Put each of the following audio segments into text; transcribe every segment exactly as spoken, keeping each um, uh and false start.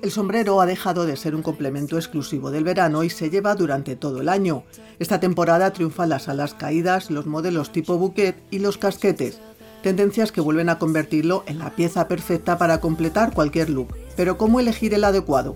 El sombrero ha dejado de ser un complemento exclusivo del verano y se lleva durante todo el año. Esta temporada triunfan las alas caídas, los modelos tipo bouquet y los casquetes, tendencias que vuelven a convertirlo en la pieza perfecta para completar cualquier look. Pero ¿cómo elegir el adecuado?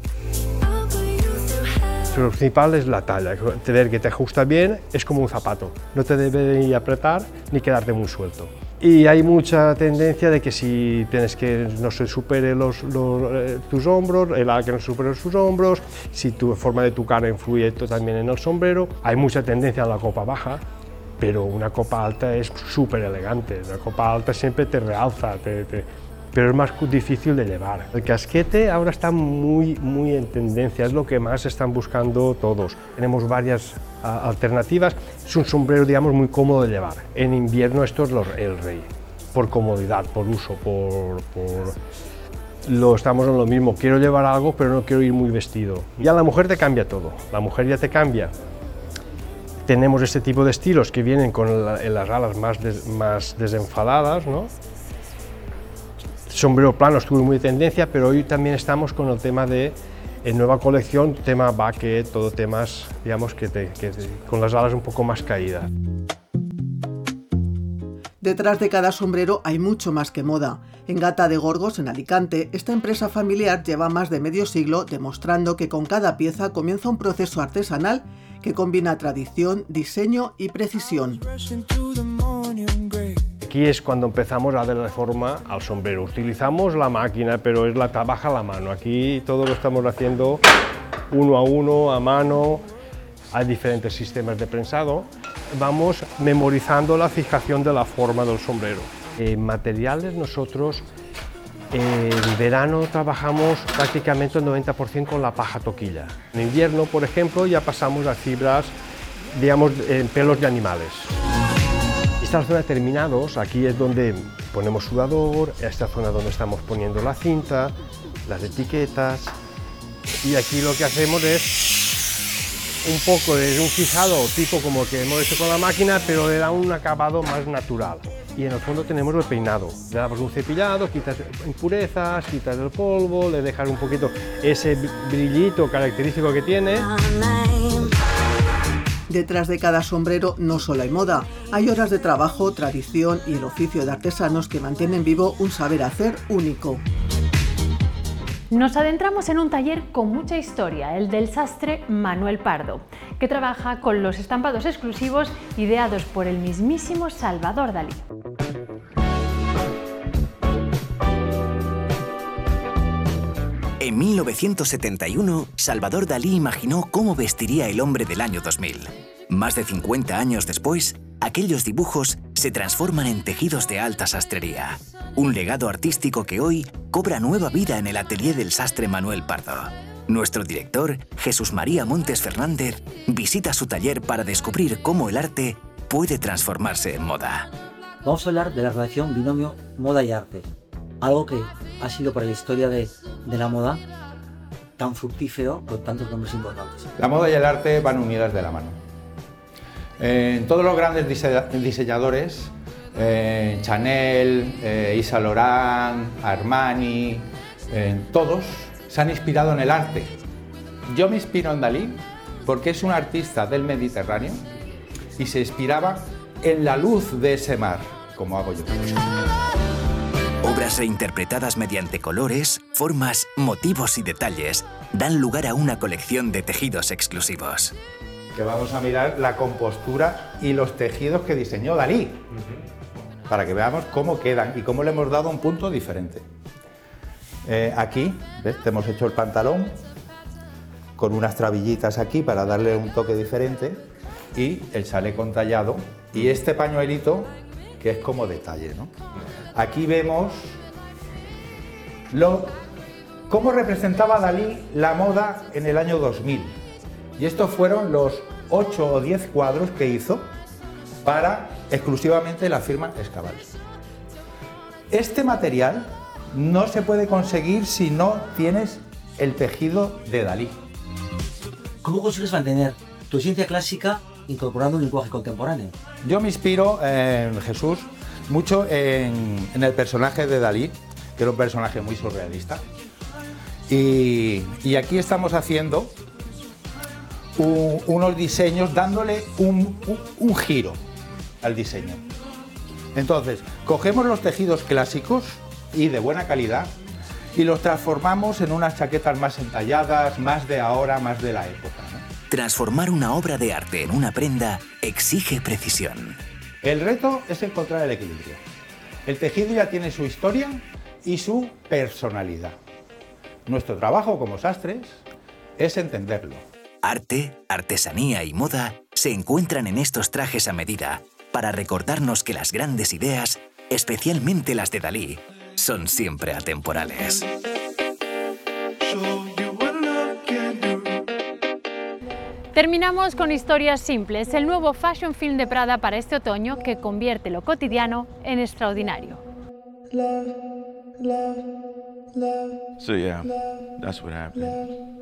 Lo principal es la talla, tener que te ajusta bien, es como un zapato, no te debe ni apretar ni quedarte muy suelto. Y hay mucha tendencia de que si tienes que no se supere los, los, eh, tus hombros, el ala que no se supere sus hombros, si tu forma de tu cara influye también en el sombrero. Hay mucha tendencia a la copa baja, pero una copa alta es súper elegante, una copa alta siempre te realza, te, te, pero es más difícil de llevar. El casquete ahora está muy, muy en tendencia, es lo que más están buscando todos. Tenemos varias uh, alternativas, es un sombrero, digamos, muy cómodo de llevar. En invierno esto es lo, el rey, por comodidad, por uso, por, por... Lo, estamos en lo mismo, quiero llevar algo pero no quiero ir muy vestido. Ya la mujer te cambia todo, la mujer ya te cambia. Tenemos este tipo de estilos que vienen con la, las alas más, des, más desenfadadas, ¿no? Sombrero plano estuvo muy de tendencia, pero hoy también estamos con el tema de, en nueva colección, tema bucket, todo temas, digamos, que, te, que te, con las alas un poco más caídas. Detrás de cada sombrero hay mucho más que moda. En Gata de Gorgos, en Alicante, esta empresa familiar lleva más de medio siglo demostrando que con cada pieza comienza un proceso artesanal que combina tradición, diseño y precisión. Aquí es cuando empezamos a darle forma al sombrero. Utilizamos la máquina, pero es la trabaja a la mano. Aquí todo lo estamos haciendo uno a uno, a mano. Hay diferentes sistemas de prensado. Vamos memorizando la fijación de la forma del sombrero. En materiales nosotros en verano trabajamos prácticamente el noventa por ciento con la paja toquilla. En invierno, por ejemplo, ya pasamos a fibras, digamos, en pelos de animales. Esta zona de terminados, aquí es donde ponemos sudador, esta zona donde estamos poniendo la cinta, las etiquetas, y aquí lo que hacemos es un poco de un fijado tipo como que hemos hecho con la máquina, pero le da un acabado más natural. Y en el fondo tenemos el peinado, le damos un cepillado, quitas impurezas, quitas el polvo, le dejas un poquito ese brillito característico que tiene. Detrás de cada sombrero no solo hay moda, hay horas de trabajo, tradición y el oficio de artesanos que mantienen vivo un saber hacer único. Nos adentramos en un taller con mucha historia, el del sastre Manuel Pardo, que trabaja con los estampados exclusivos ideados por el mismísimo Salvador Dalí. En mil novecientos setenta y uno, Salvador Dalí imaginó cómo vestiría el hombre del año dos mil. Más de cincuenta años después, aquellos dibujos se transforman en tejidos de alta sastrería. Un legado artístico que hoy cobra nueva vida en el atelier del sastre Manuel Pardo. Nuestro director, Jesús María Montes Fernández, visita su taller para descubrir cómo el arte puede transformarse en moda. Vamos a hablar de la relación binomio moda y arte, algo que ha sido para la historia de, de la moda tan fructífero con tantos nombres importantes. La moda y el arte van unidas de la mano. Eh, todos los grandes dise diseñadores, eh, Chanel, eh, Yves Saint Laurent, Armani, eh, todos se han inspirado en el arte. Yo me inspiro en Dalí porque es un artista del Mediterráneo y se inspiraba en la luz de ese mar, como hago yo. Obras reinterpretadas mediante colores, formas, motivos y detalles dan lugar a una colección de tejidos exclusivos. Que vamos a mirar la compostura y los tejidos que diseñó Dalí, uh-huh. para que veamos cómo quedan y cómo le hemos dado un punto diferente. Eh, aquí, ¿ves? Te hemos hecho el pantalón con unas trabillitas aquí para darle un toque diferente y el chaleco entallado y este pañuelito que es como detalle, ¿no? Aquí vemos lo, cómo representaba Dalí la moda en el año dos mil. Y estos fueron los ocho o diez cuadros que hizo para exclusivamente la firma Escabal. Este material no se puede conseguir si no tienes el tejido de Dalí. ¿Cómo consigues mantener tu esencia clásica incorporando un lenguaje contemporáneo? Yo me inspiro en Jesús mucho en, en el personaje de Dalí, que era un personaje muy surrealista, Y, y aquí estamos haciendo un, unos diseños, dándole un, un, un giro al diseño. Entonces, cogemos los tejidos clásicos y de buena calidad y los transformamos en unas chaquetas más entalladas, más de ahora, más de la época, ¿no? Transformar una obra de arte en una prenda exige precisión. El reto es encontrar el equilibrio. El tejido ya tiene su historia y su personalidad. Nuestro trabajo como sastres es entenderlo. Arte, artesanía y moda se encuentran en estos trajes a medida para recordarnos que las grandes ideas, especialmente las de Dalí, son siempre atemporales. Terminamos con Historias Simples, el nuevo fashion film de Prada para este otoño que convierte lo cotidiano en extraordinario. So yeah, that's what happened.